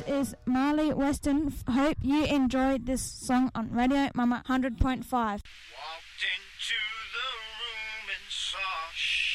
is Marley Weston. Hope you enjoyed this song on Radio Mama 100.5. Walked into the room and saw